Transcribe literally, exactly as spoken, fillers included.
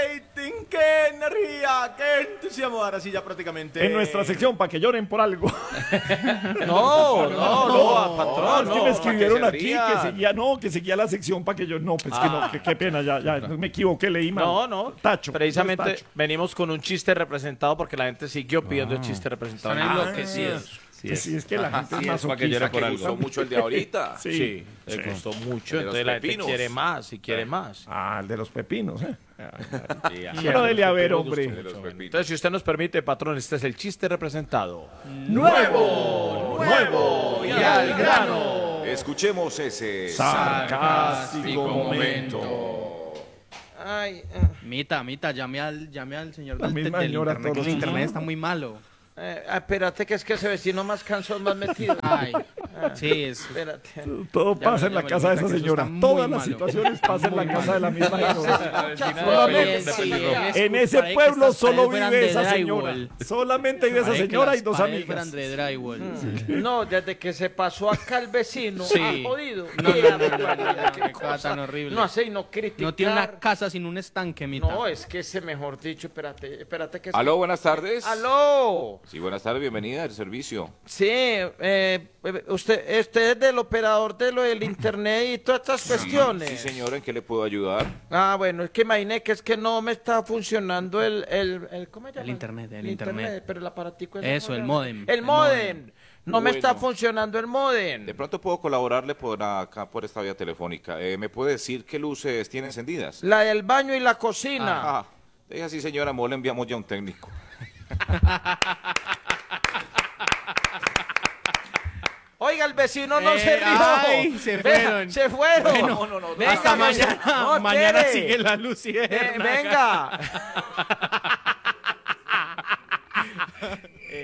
rating, qué energía, qué entusiasmo. Ahora sí ya prácticamente. En nuestra sección, para que lloren por algo. No, no, no, no, patrón. Es que no, me escribieron para que aquí se que rían. seguía, no, que seguía la sección para que yo, no, pues que no, que, qué pena, ya, ya, me equivoqué, leí mal. No, no. Tacho. Precisamente no es tacho. venimos con un chiste representado porque la gente siguió pidiendo el chiste representado. Son Ah, enloquecidos. Sí, sí, es que la gente es es para que llore masoquista. por Que algo. gustó mucho el de ahorita. Sí. Sí, le sí. costó mucho, El de los entonces la gente pepinos. quiere más y quiere más. Ah, el de los pepinos, ¿eh? Sí, ajá. Pero dele a ver, Me hombre. gustó De los mucho. pepinos. Entonces, si usted nos permite, patrón, este es el chiste representado. ¡Nuevo! ¡Nuevo! Y al grano. Escuchemos ese Sarcástico momento. Ay, Mita, Mita, llame al, llame al señor La del, misma del señora internet, que todos el los internet días. está muy malo. eh, espérate, que es que ese vecino más cansón, más metido. Ay, sí, es... Espérate. Todo Ya, pasa en la ya, casa de ya, esa que eso señora. está muy Todas las malo. situaciones pasan en la Muy casa de la misma señora. Solamente sí, En ese pueblo solo vive esa señora. Solamente vive esa señora y dos amigas. De drywall. No, desde que se pasó acá el vecino, Sí. ha jodido. No, no, Qué no, no, no, barbaridad, no, qué qué cosa cosa. tan horrible. No hace y no criticar. No tiene una casa sin un estanque, Mita. No, es que ese, mejor dicho, espérate, espérate que... Aló, buenas tardes. ¡Aló! Sí, buenas tardes, bienvenida al servicio. Sí, eh, usted, usted es del operador de lo del internet y todas estas cuestiones. Sí, señora, ¿en qué le puedo ayudar? Ah, bueno, es que imaginé que es que no me está funcionando el, el, el ¿cómo se llama? El internet, el internet. Pero el aparatico es Eso, el módem. El El módem. No me está Bueno. funcionando el módem. De pronto puedo colaborarle por acá, por esta vía telefónica. Eh, ¿Me puede decir qué luces tiene encendidas? La del baño y la cocina. Ah, deja así, señora, mo le enviamos ya un técnico. Oiga, el vecino no Eh, se rió. ay, se Vea, fueron. se fueron. Bueno, no, no, no. Hasta mañana. No, mañana espere. sigue la luz y Eh, venga.